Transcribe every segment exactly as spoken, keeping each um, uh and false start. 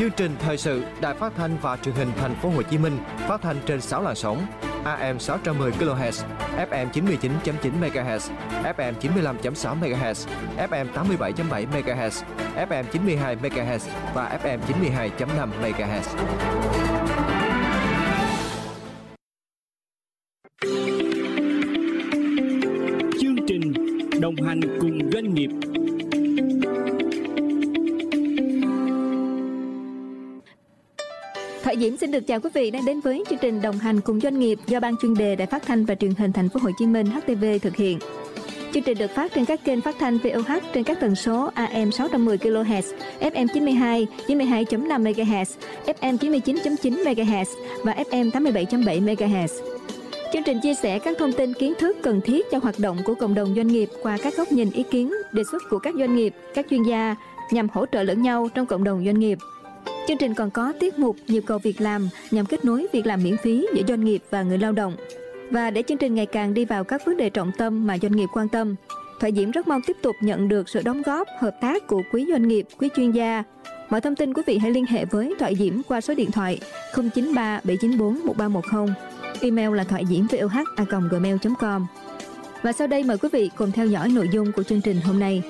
Chương trình thời sự Đài Phát thanh và Truyền hình Thành phố Hồ Chí Minh phát thanh trên sáu làn sóng: a em sáu trăm mười ki lô héc, ép em chín mươi chín chấm chín mê ga héc, ép em chín mươi lăm chấm sáu mê ga héc, ép em tám mươi bảy chấm bảy mê ga héc, ép em chín mươi hai mê ga héc và ép em chín mươi hai chấm năm mê ga héc. Chương trình đồng hành cùng doanh nghiệp. Thoại Diễm xin được chào quý vị đang đến với chương trình đồng hành cùng doanh nghiệp do Ban chuyên đề Đài Phát thanh và Truyền hình Thành phố Hồ Chí Minh hát tê vê thực hiện. Chương trình được phát trên các kênh phát thanh vê o hát trên các tần số a em sáu trăm mười ki lô héc, ép em chín mươi hai, chín mươi hai chấm năm mê ga héc, ép em chín mươi chín chấm chín mê ga héc và ép em tám mươi bảy chấm bảy mê ga héc. Chương trình chia sẻ các thông tin kiến thức cần thiết cho hoạt động của cộng đồng doanh nghiệp qua các góc nhìn, ý kiến, đề xuất của các doanh nghiệp, các chuyên gia nhằm hỗ trợ lẫn nhau trong cộng đồng doanh nghiệp. Chương trình còn có tiết mục Nhịp cầu việc làm nhằm kết nối việc làm miễn phí giữa doanh nghiệp và người lao động. Và để chương trình ngày càng đi vào các vấn đề trọng tâm mà doanh nghiệp quan tâm, Thoại Diễm rất mong tiếp tục nhận được sự đóng góp, hợp tác của quý doanh nghiệp, quý chuyên gia. Mọi thông tin quý vị hãy liên hệ với Thoại Diễm qua số điện thoại không chín ba bảy chín bốn một ba một không, email là thoại diễm voh a còng gmail chấm com. Và sau đây mời quý vị cùng theo dõi nội dung của chương trình hôm nay.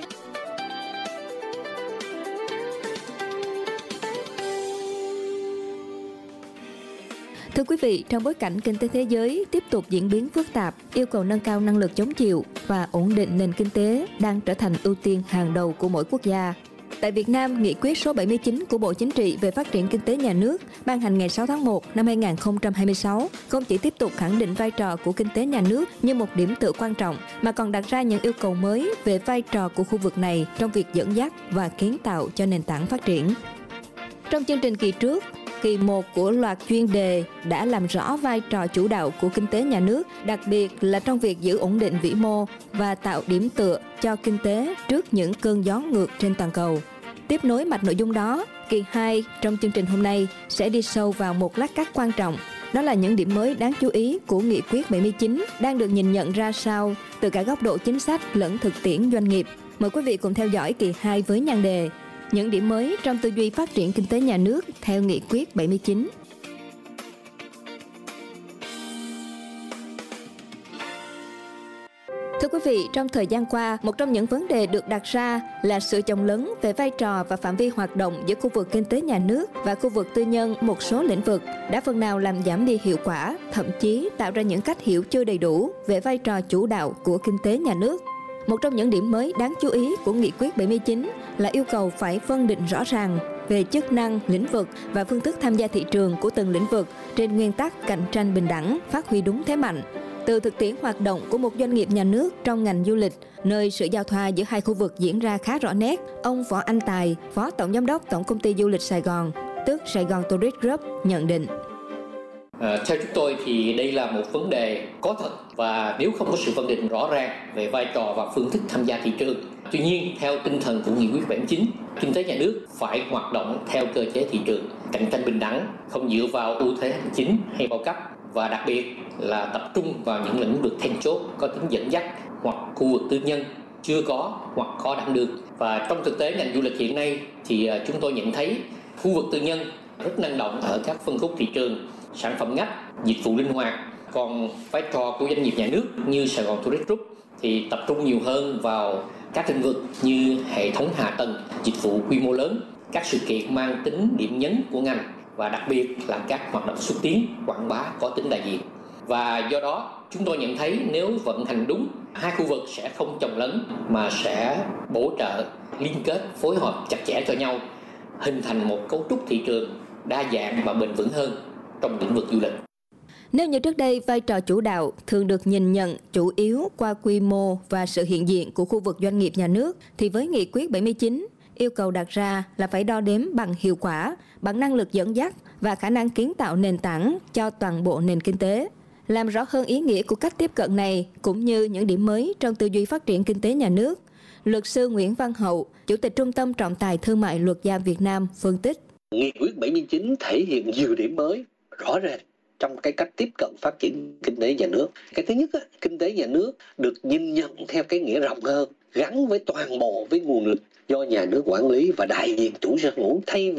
Thưa quý vị, trong bối cảnh kinh tế thế giới tiếp tục diễn biến phức tạp, yêu cầu nâng cao năng lực chống chịu và ổn định nền kinh tế đang trở thành ưu tiên hàng đầu của mỗi quốc gia. Tại Việt Nam, nghị quyết số bảy mươi chín của Bộ Chính trị về phát triển kinh tế nhà nước ban hành ngày sáu tháng một năm hai nghìn không trăm hai mươi sáu không chỉ tiếp tục khẳng định vai trò của kinh tế nhà nước như một điểm tựa quan trọng, mà còn đặt ra những yêu cầu mới về vai trò của khu vực này trong việc dẫn dắt và kiến tạo cho nền tảng phát triển. Trong chương trình kỳ trước, kỳ một của loạt chuyên đề đã làm rõ vai trò chủ đạo của kinh tế nhà nước, đặc biệt là trong việc giữ ổn định vĩ mô và tạo điểm tựa cho kinh tế trước những cơn gió ngược trên toàn cầu. Tiếp nối mạch nội dung đó, kỳ hai trong chương trình hôm nay sẽ đi sâu vào một lát cắt quan trọng. Đó là những điểm mới đáng chú ý của nghị quyết bảy mươi chín đang được nhìn nhận ra sao từ cả góc độ chính sách lẫn thực tiễn doanh nghiệp. Mời quý vị cùng theo dõi kỳ hai với nhan đề những điểm mới trong tư duy phát triển kinh tế nhà nước theo nghị quyết bảy mươi chín. Thưa quý vị, trong thời gian qua, một trong những vấn đề được đặt ra là sự chồng lấn về vai trò và phạm vi hoạt động giữa khu vực kinh tế nhà nước và khu vực tư nhân một số lĩnh vực đã phần nào làm giảm đi hiệu quả, thậm chí tạo ra những cách hiểu chưa đầy đủ về vai trò chủ đạo của kinh tế nhà nước. Một trong những điểm mới đáng chú ý của nghị quyết bảy mươi chín là yêu cầu phải phân định rõ ràng về chức năng, lĩnh vực và phương thức tham gia thị trường của từng lĩnh vực trên nguyên tắc cạnh tranh bình đẳng, phát huy đúng thế mạnh. Từ thực tiễn hoạt động của một doanh nghiệp nhà nước trong ngành du lịch, nơi sự giao thoa giữa hai khu vực diễn ra khá rõ nét, ông Võ Anh Tài, Phó Tổng Giám đốc Tổng Công ty Du lịch Sài Gòn, tức Sài Gòn Tourist Group, nhận định. À, theo chúng tôi thì đây là một vấn đề có thật, và nếu không có sự phân định rõ ràng về vai trò và phương thức tham gia thị trường. Tuy nhiên, theo tinh thần của nghị quyết bảy mươi chín, kinh tế nhà nước phải hoạt động theo cơ chế thị trường, cạnh tranh bình đẳng, không dựa vào ưu thế hành chính hay bao cấp, và đặc biệt là tập trung vào những lĩnh vực then chốt có tính dẫn dắt hoặc khu vực tư nhân chưa có hoặc khó đạt được. Và trong thực tế ngành du lịch hiện nay thì chúng tôi nhận thấy khu vực tư nhân rất năng động ở các phân khúc thị trường, sản phẩm ngách, dịch vụ linh hoạt. Còn vai trò của doanh nghiệp nhà nước như Sài Gòn Tourist Group thì tập trung nhiều hơn vào các lĩnh vực như hệ thống hạ tầng, dịch vụ quy mô lớn, các sự kiện mang tính điểm nhấn của ngành, và đặc biệt là các hoạt động xúc tiến, quảng bá có tính đại diện. Và do đó, chúng tôi nhận thấy nếu vận hành đúng, hai khu vực sẽ không chồng lấn mà sẽ bổ trợ, liên kết, phối hợp chặt chẽ cho nhau, hình thành một cấu trúc thị trường đa dạng và bền vững hơn trong lĩnh vực du lịch. Nếu như trước đây vai trò chủ đạo thường được nhìn nhận chủ yếu qua quy mô và sự hiện diện của khu vực doanh nghiệp nhà nước, thì với nghị quyết bảy mươi chín, yêu cầu đặt ra là phải đo đếm bằng hiệu quả, bằng năng lực dẫn dắt và khả năng kiến tạo nền tảng cho toàn bộ nền kinh tế. Làm rõ hơn ý nghĩa của cách tiếp cận này cũng như những điểm mới trong tư duy phát triển kinh tế nhà nước, luật sư Nguyễn Văn Hậu, Chủ tịch Trung tâm Trọng tài Thương mại Luật gia Việt Nam phân tích. Nghị quyết bảy mươi chín thể hiện nhiều điểm mới rõ rệt trong cái cách tiếp cận phát triển kinh tế nhà nước. Cái thứ nhất, á, kinh tế nhà nước được nhìn nhận theo cái nghĩa rộng hơn, gắn với toàn bộ với nguồn lực do nhà nước quản lý và đại diện chủ sở hữu, thay vì